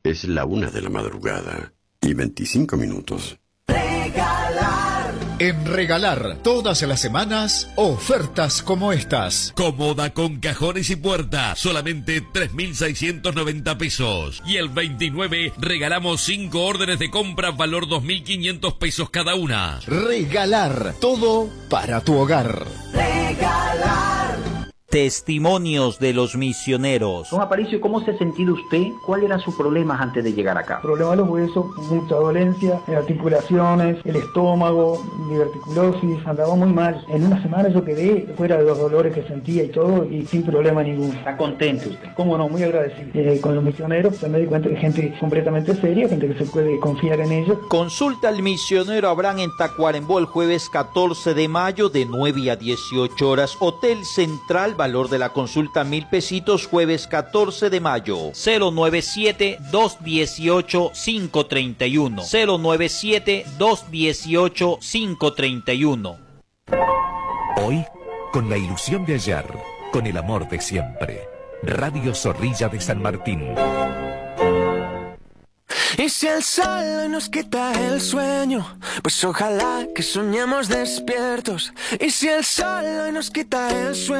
Es la 1 de la madrugada y 25 minutos. En Regalar, todas las semanas, ofertas como estas. Cómoda con cajones y puertas, solamente 3.690 pesos. Y el 29 regalamos 5 órdenes de compra, valor 2.500 pesos cada una. Regalar, todo para tu hogar. Regalar. Testimonios de los misioneros. Don Aparicio, ¿cómo se ha sentido usted? ¿Cuáles eran sus problemas antes de llegar acá? Problemas de los huesos, mucha dolencia, articulaciones, el estómago, diverticulosis, andaba muy mal. En una semana yo quedé fuera de los dolores que sentía y todo, y sin problema ninguno. ¿Está contento usted? Cómo no, muy agradecido. Con los misioneros me di cuenta que gente completamente seria, gente que se puede confiar en ellos. Consulta al misionero Abraham en Tacuarembó el jueves 14 de mayo de 9 a 18 horas. Hotel Central, valor de la consulta 1.000 pesitos, jueves 14 de mayo. 097-218-531. 097-218-531. Hoy, con la ilusión de ayer, con el amor de siempre. Radio Zorrilla de San Martín. Y si el sol nos quita el sueño, pues ojalá que soñemos despiertos. Y si el sol nos quita el sueño,